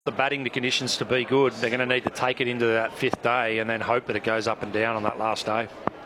the batting conditions to be good. They're going to need to take it into that 5th day and then hope that it goes up and down on that last day.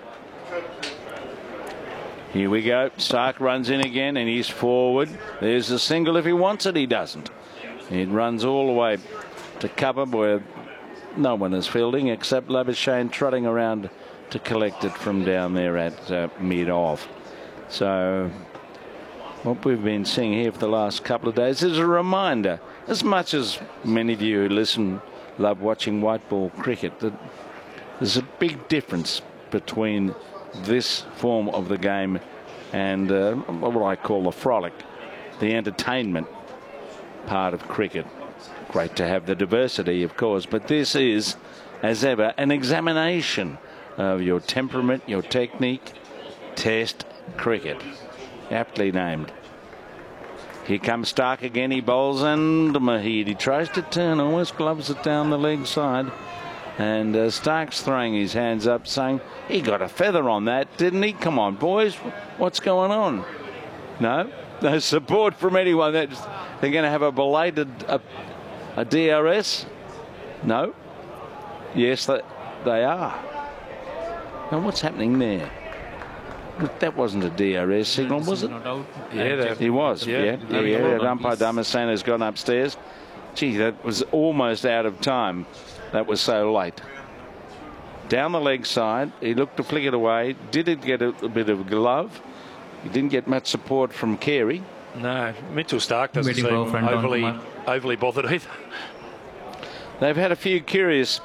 Here we go. Stark runs in again and he's forward. There's the single. If he wants it, he doesn't. It runs all the way to cover where no one is fielding except Labuschagne trotting around to collect it from down there at mid-off. So what we've been seeing here for the last couple of days is a reminder, as much as many of you who listen love watching white ball cricket, that there's a big difference between this form of the game and what I call the frolic, the entertainment part of cricket. Great to have the diversity, of course, but this is, as ever, an examination of your temperament, your technique. Test cricket, aptly named. Here comes Stark again. He bowls and Mahid. He tries to turn, almost gloves it down the leg side. And Stark's throwing his hands up saying, he got a feather on that, didn't he? Come on, boys, what's going on? No support from anyone. They're going to have a belated a DRS? No? Yes, they are. Now, what's happening there? That wasn't a DRS signal, was it? Yeah, he was. Yeah. Umpire Damascene has gone upstairs. Gee, that was almost out of time. That was so late. Down the leg side, he looked to flick it away. Did it get a bit of glove? He didn't get much support from Carey. No, Mitchell Stark doesn't seem overly bothered either. They've had a few curious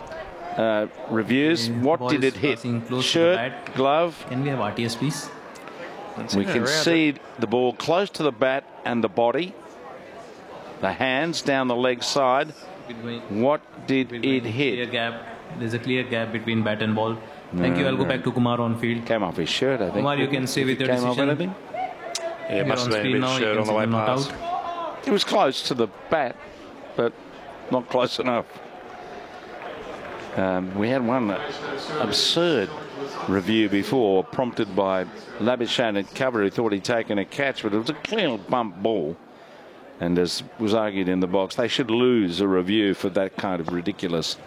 reviews. What did it hit? Shirt, glove? Can we have RTS, please? We can see the ball close to the bat and the body. The hands down the leg side. What did it hit? There's a clear gap between bat and ball. Thank you. I'll go back to Kumar on field. Came off his shirt, I think. Kumar, you can say with your decision. Yeah, it must have been a bit of shirt on the way past. It was close to the bat, but not close enough. We had one absurd review before, prompted by Labuschagne at cover, who thought he'd taken a catch, but it was a clear bump ball. And as was argued in the box, they should lose a review for that kind of ridiculous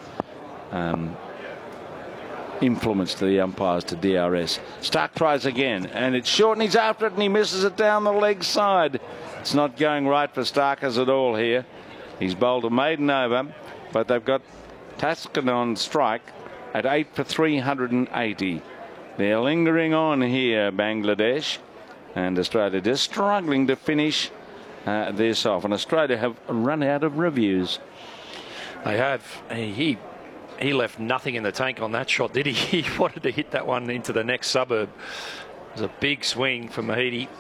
influence to the umpires to DRS. Stark tries again, and it's short, and he's after it, and he misses it down the leg side. It's not going right for Starkers at all here. He's bowled a maiden over, but they've got Taskin on strike at 8 for 380. They're lingering on here, Bangladesh, and Australia just struggling to finish this off. And Australia have run out of reviews. They have. He left nothing in the tank on that shot, did he? He wanted to hit that one into the next suburb. It was a big swing for Mahidi.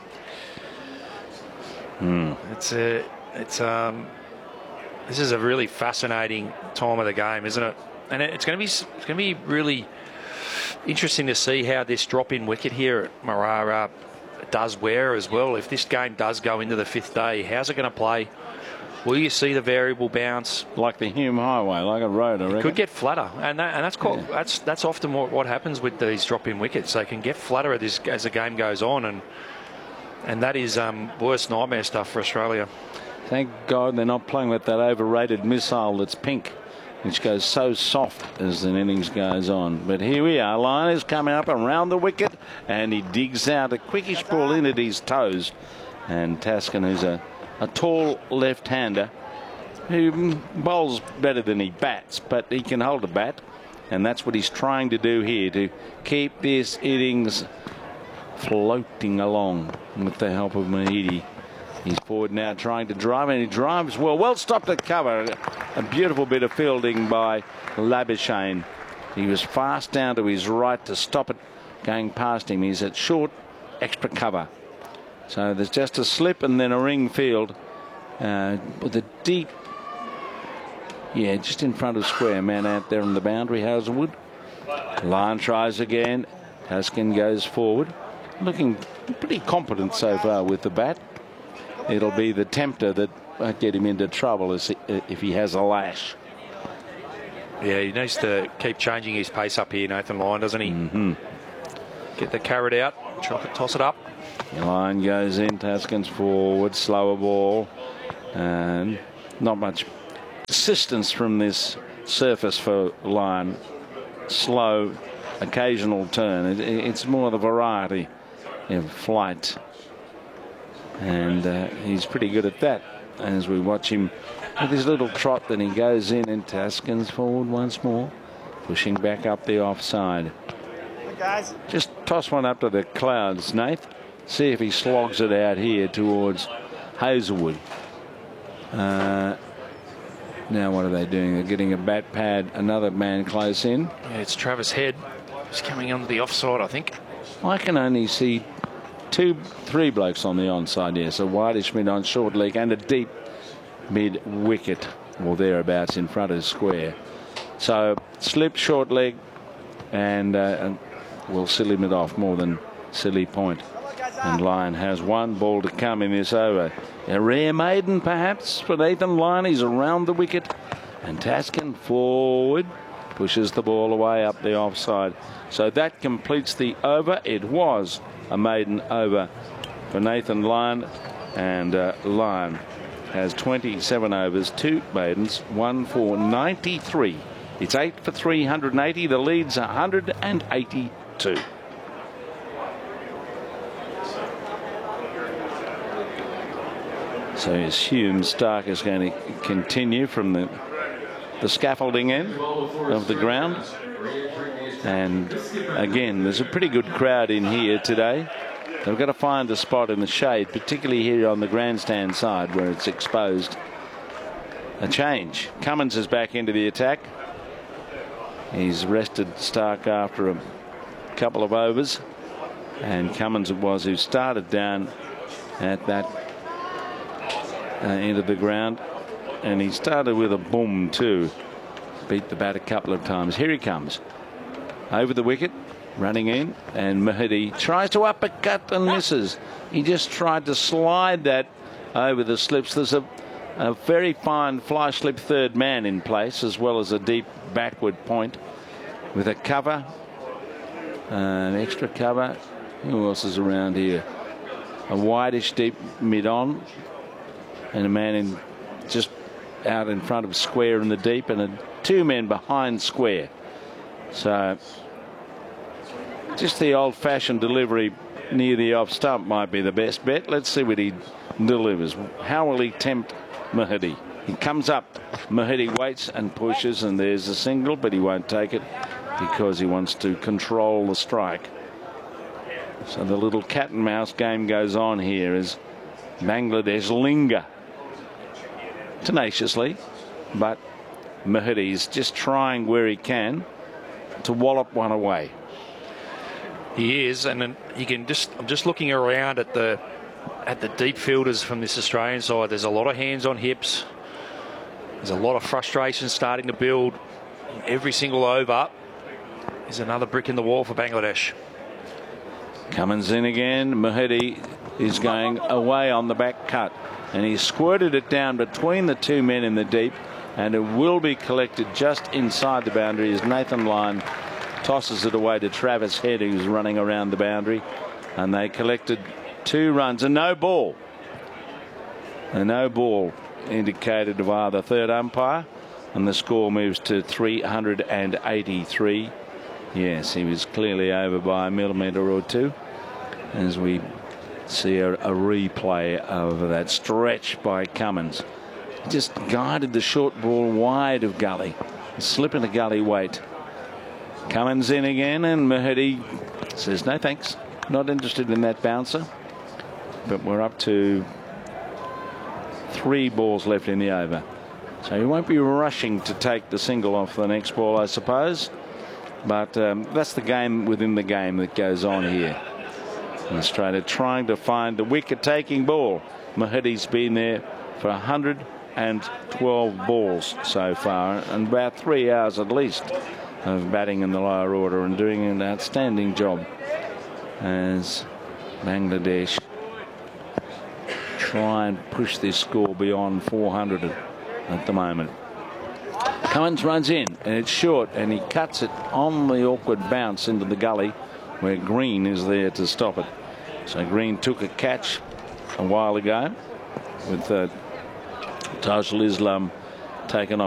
This is a really fascinating time of the game, isn't it? And it's going to be really interesting to see how this drop-in wicket here at Marara does wear as well. If this game does go into the 5th day, how's it going to play? Will you see the variable bounce? Like the Hume Highway, like a road, I reckon. It could get flatter, and that's often what happens with these drop-in wickets. They can get flatter as the game goes on, and that is worst nightmare stuff for Australia. Thank God they're not playing with that overrated missile that's pink, which goes so soft as the innings goes on. But here we are. Lyon is coming up around the wicket, and he digs out a quickish ball in at his toes. And Taskin, who's a tall left-hander who bowls better than he bats, but he can hold a bat, and that's what he's trying to do here, to keep this innings floating along with the help of Mahidi. He's forward now trying to drive, and he drives well stopped at cover. A beautiful bit of fielding by Labuschagne. He was fast down to his right to stop it going past him. He's at short extra cover. So there's just a slip and then a ring field with a deep, just in front of square, man out there on the boundary, Hazelwood. Lyon tries again. Taskin goes forward, looking pretty competent so far with the bat. It'll be the tempter that won't get him into trouble if he has a lash. Yeah, he needs to keep changing his pace up here, Nathan Lyon, doesn't he? Get the carrot out, toss it up. Lyon goes in, Taskin's forward, slower ball, and not much persistence from this surface for Lyon. Slow, occasional turn. It's more the variety of flight. And he's pretty good at that. As we watch him with his little trot, then he goes in and Taskins forward once more, pushing back up the offside. Guys. Just toss one up to the clouds, Nath. See if he slogs it out here towards Hazelwood. Now what are they doing? They're getting a bat pad, another man close in. Yeah, it's Travis Head. He's coming onto the offside, I think. I can only see three blokes on the onside here. So whitish mid on short leg and a deep mid wicket, or thereabouts in front of square. So slip, short leg, and will silly mid off more than silly point. And Lyon has one ball to come in this over. A rare maiden, perhaps, for Nathan Lyon. He's around the wicket. And Taskin forward pushes the ball away up the offside. So that completes the over. It was a maiden over for Nathan Lyon. And Lyon has 27 overs, 2 maidens, 1 for 93. It's 8 for 380. The lead's 182. So assume Stark is going to continue from the scaffolding end of the ground. And again, there's a pretty good crowd in here today. They've got to find a spot in the shade, particularly here on the grandstand side where it's exposed. A change. Cummins is back into the attack. He's rested Stark after a couple of overs. And Cummins it was who started down at that end of the ground, and he started with a boom too. Beat the bat a couple of times. Here he comes over the wicket, running in, and Mahidi tries to uppercut and misses. He just tried to slide that over the slips. There's a very fine fly slip third man in place, as well as a deep backward point with a cover, an extra cover. Who else is around here? A wideish deep mid on, and a man in just out in front of square in the deep, and 2 men behind square. So just the old-fashioned delivery near the off stump might be the best bet. Let's see what he delivers. How will he tempt Mahidi? He comes up. Mahidi waits and pushes, and there's a single, but he won't take it because he wants to control the strike. So the little cat and mouse game goes on here as Bangladesh linger tenaciously, but Mahidi is just trying where he can to wallop one away. He is, and you can just. I'm just looking around at the deep fielders from this Australian side. There's a lot of hands on hips. There's a lot of frustration starting to build. Every single over is another brick in the wall for Bangladesh. Cummins in again. Mahidi is going away on the back cut, and he squirted it down between the 2 men in the deep, and it will be collected just inside the boundary as Nathan Lyon tosses it away to Travis Head, who's running around the boundary, and they collected 2 runs. A no ball. A no ball indicated via the third umpire, and the score moves to 383. Yes, he was clearly over by a millimetre or 2 as we see a replay of that stretch by Cummins. He just guided the short ball wide of gully, slip into gully weight. Cummins in again, and Mahidi says no thanks, not interested in that bouncer. But we're up to 3 balls left in the over, so he won't be rushing to take the single off the next ball, I suppose. But that's the game within the game that goes on here. Australia trying to find the wicket-taking ball. Mahidi's been there for 112 balls so far, and about 3 hours at least of batting in the lower order, and doing an outstanding job as Bangladesh try and push this score beyond 400 at the moment. Cummins runs in, and it's short, and he cuts it on the awkward bounce into the gully where Green is there to stop it. So Green took a catch a while ago with Tajul Islam taken off.